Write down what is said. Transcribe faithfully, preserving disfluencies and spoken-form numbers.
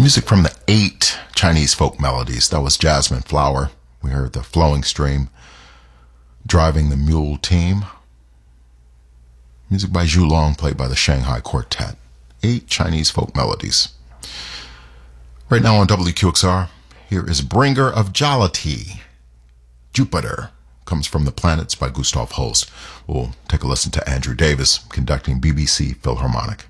Music from the eight Chinese folk melodies. That was Jasmine Flower. We heard the Flowing Stream, Driving the Mule Team. Music by Zhu Long, played by the Shanghai Quartet. Eight Chinese folk melodies. Right now on W Q X R, here is Bringer of Jollity. Jupiter comes from the Planets by Gustav Holst. We'll take a listen to Andrew Davis conducting B B C Philharmonic.